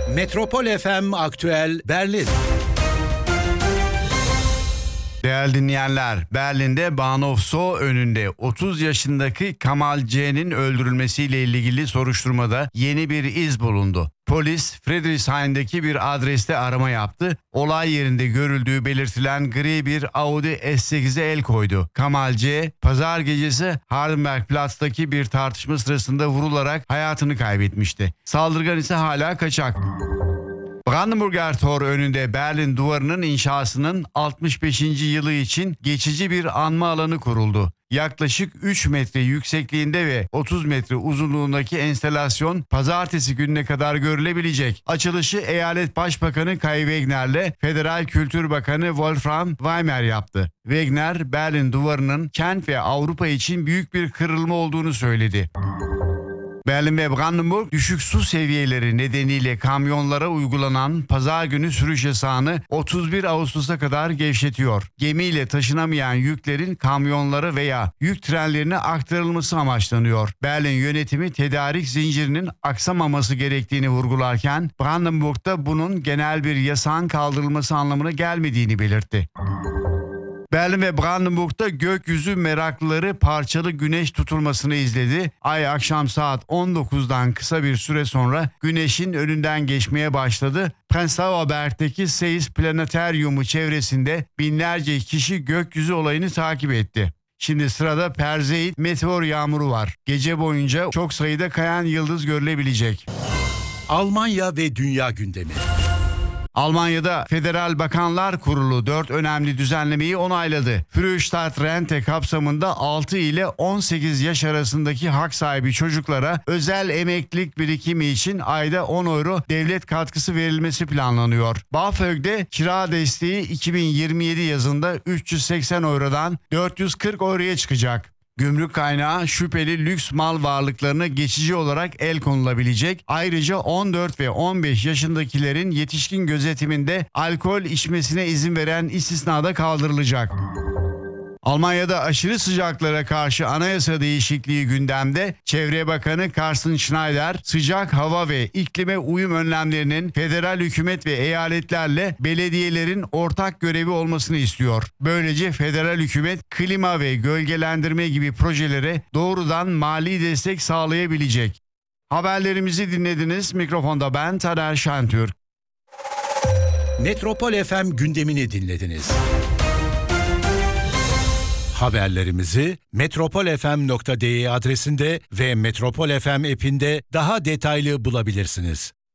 Metropol FM Aktüel Berlin. Değerli dinleyenler, Berlin'de Bahnhof Zoo önünde 30 yaşındaki Kamal C'nin öldürülmesiyle ilgili soruşturmada yeni bir iz bulundu. Polis, Friedrichshain'deki bir adreste arama yaptı. Olay yerinde görüldüğü belirtilen gri bir Audi S8'e el koydu. Kamal C, pazar gecesi Hardenbergplatz'taki bir tartışma sırasında vurularak hayatını kaybetmişti. Saldırgan ise hala kaçak. Brandenburger Tor önünde Berlin Duvarı'nın inşasının 65. yılı için geçici bir anma alanı kuruldu. Yaklaşık 3 metre yüksekliğinde ve 30 metre uzunluğundaki enstalasyon pazartesi gününe kadar görülebilecek. Açılışı Eyalet Başbakanı Kai Wegner'le Federal Kültür Bakanı Wolfram Weimer yaptı. Wegner, Berlin Duvarı'nın kent ve Avrupa için büyük bir kırılma olduğunu söyledi. Berlin ve Brandenburg düşük su seviyeleri nedeniyle kamyonlara uygulanan pazar günü sürüş yasağını 31 Ağustos'a kadar gevşetiyor. Gemiyle taşınamayan yüklerin kamyonlara veya yük trenlerine aktarılması amaçlanıyor. Berlin yönetimi tedarik zincirinin aksamaması gerektiğini vurgularken Brandenburg'da bunun genel bir yasağın kaldırılması anlamına gelmediğini belirtti. Berlin ve Brandenburg'da gökyüzü meraklıları parçalı güneş tutulmasını izledi. Ay akşam saat 19'dan kısa bir süre sonra güneşin önünden geçmeye başladı. Prenzlauer Berg'deki Seyis Planetaryumu çevresinde binlerce kişi gökyüzü olayını takip etti. Şimdi sırada Perseid meteor yağmuru var. Gece boyunca çok sayıda kayan yıldız görülebilecek. Almanya ve dünya gündemi. Almanya'da Federal Bakanlar Kurulu 4 önemli düzenlemeyi onayladı. Frühstart Rente kapsamında 6 ile 18 yaş arasındaki hak sahibi çocuklara özel emeklilik birikimi için ayda 10 euro devlet katkısı verilmesi planlanıyor. BAföG'de kira desteği 2027 yazında 380 eurodan 440 euroya çıkacak. Gümrük kaynağı şüpheli lüks mal varlıklarına geçici olarak el konulabilecek. Ayrıca 14 ve 15 yaşındakilerin yetişkin gözetiminde alkol içmesine izin veren istisnada kaldırılacak. Almanya'da aşırı sıcaklara karşı anayasa değişikliği gündemde. Çevre Bakanı Carsten Schneider, sıcak hava ve iklime uyum önlemlerinin federal hükümet ve eyaletlerle belediyelerin ortak görevi olmasını istiyor. Böylece federal hükümet klima ve gölgelendirme gibi projelere doğrudan mali destek sağlayabilecek. Haberlerimizi dinlediniz. Mikrofonda ben Taner Şentürk. Metropol FM gündemini dinlediniz. Haberlerimizi metropolfm.de adresinde ve Metropol FM app'inde daha detaylı bulabilirsiniz.